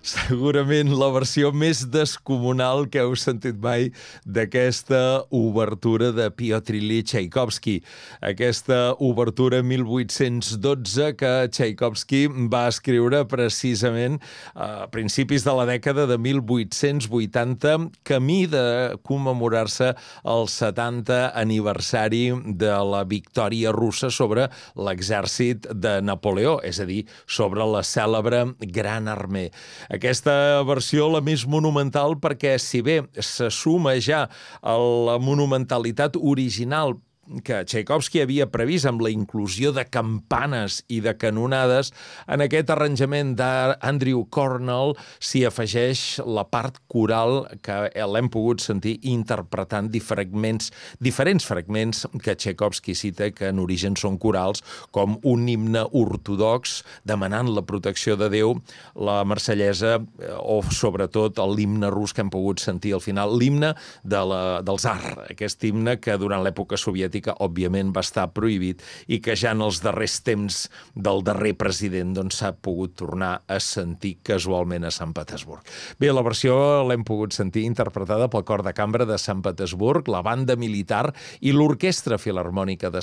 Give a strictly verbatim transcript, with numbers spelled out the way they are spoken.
segurament la versió més descomunal que heu sentit mai d'aquesta obertura de Piotr Ilyich Txaikovski. Aquesta obertura mil vuit-cents dotze que Txaikovski va escriure precisament a principis de la dècada de mil vuit-cents vuitanta, camí de commemorar-se el setanta aniversari de la victòria russa sobre l'exèrcit de Napoleó, és a dir, sobre la cèlebre Gran Armée. Aquesta versió la més monumental perquè, si bé se suma ja a la monumentalitat original que Txaikovski havia previst amb la inclusió de campanes i de canonades, en aquest arranjament d'Andrew Cornell s'hi afegeix la part coral que l'hem pogut sentir interpretant fragments, diferents fragments que Txaikovski cita que en origen són corals, com un himne ortodox demanant la protecció de Déu, la marsellesa o, sobretot, l'himne rus que hem pogut sentir al final, l'himne de la, del tsar, aquest himne que durant l'època soviètica òbviament va estar prohibit i que ja en els darrers temps del darrer president doncs s'ha pogut tornar a sentir casualment a Sant Petersburg. Bé, la versió l'hem pogut sentir interpretada pel Cor de Cambra de Sant Petersburg, la Banda Militar i l'Orquestra Filharmònica de